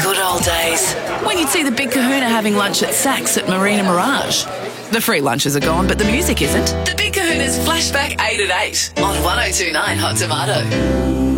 good old days when you'd see the Big Kahuna having lunch at Saks at Marina Mirage. The free lunches are gone, but the music isn't. The Big Kahuna's Flashback 8 at 8 on 102.9 Hot Tomato.